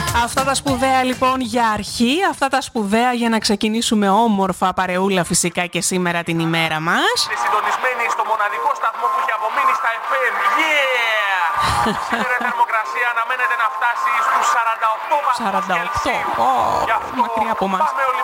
Αυτά τα σπουδαία λοιπόν για αρχή, αυτά τα σπουδαία για να ξεκινήσουμε όμορφα παρεούλα φυσικά και σήμερα την ημέρα μας. Συντονισμένοι στο μοναδικό σταθμό που έχει απομείνει στα FM. Yeah! Σήμερα η θερμοκρασία αναμένεται να φτάσει στους 48 βαθμούς Κελσίου. Μακριά από μας.